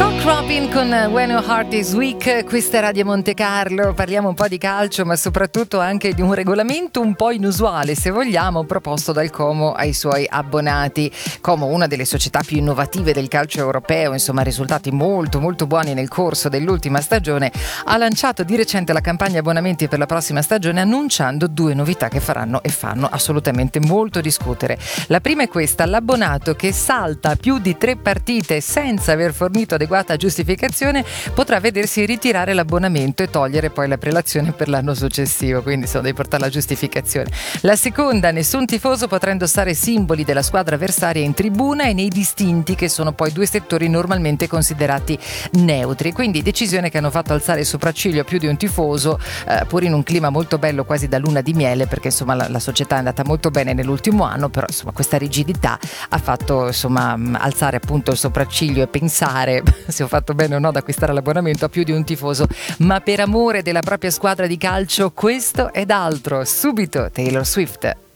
Robin con When Your Heart Is Weak, questa è Radio Monte Carlo, parliamo un po' di calcio ma soprattutto anche di un regolamento un po' inusuale, se vogliamo, proposto dal Como ai suoi abbonati. Como, una delle società più innovative del calcio europeo, insomma risultati molto molto buoni nel corso dell'ultima stagione, ha lanciato di recente la campagna abbonamenti per la prossima stagione annunciando due novità che faranno e fanno assolutamente molto discutere. La prima è questa: l'abbonato che salta più di 3 partite senza aver fornito adeguata giustificazione potrà vedersi ritirare l'abbonamento e togliere poi la prelazione per l'anno successivo, quindi devi portare la giustificazione. La seconda: nessun tifoso potrà indossare simboli della squadra avversaria in tribuna e nei distinti, che sono poi due settori normalmente considerati neutri. Quindi decisione che hanno fatto alzare il sopracciglio a più di un tifoso, pur in un clima molto bello, quasi da luna di miele, perché insomma la società è andata molto bene nell'ultimo anno, però insomma questa rigidità ha fatto insomma alzare appunto il sopracciglio e pensare se ho fatto bene o no ad acquistare l'abbonamento a più di un tifoso, ma per amore della propria squadra di calcio. Questo ed altro subito. Taylor Swift.